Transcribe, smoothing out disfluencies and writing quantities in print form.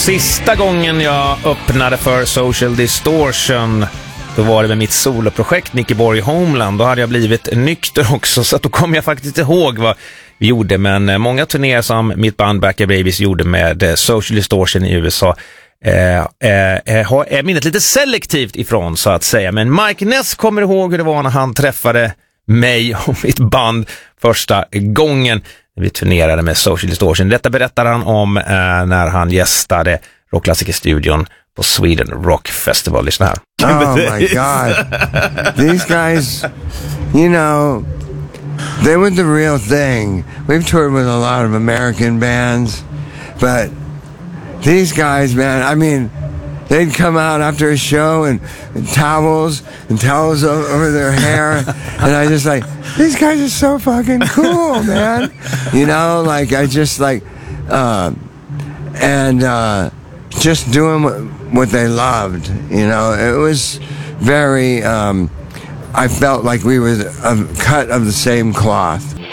Sista gången jag öppnade för Social Distortion, då var det med mitt soloprojekt Nickeborg Homeland. Då hade jag blivit nykter också, så att då kommer jag faktiskt ihåg vad vi gjorde. Men många turnéer som mitt band Backyard Babies gjorde med Social Distortion i USA är minnet lite selektivt ifrån, så att säga. Men Mike Ness kommer ihåg hur det var när han träffade mig och mitt band första gången när vi turnerade med Social Distortion. Detta berättar han om när han gästade Rockklassikerstudion på Sweden Rock Festival. Lyssna här. Oh my God. These guys, you know, they were the real thing. We've toured with a lot of American bands, but these guys, man, I mean, they'd come out after a show and towels over their hair. And I just like, these guys are so fucking cool, man. You know, like I just like, just doing what they loved. You know, it was very, I felt like we were a cut of the same cloth.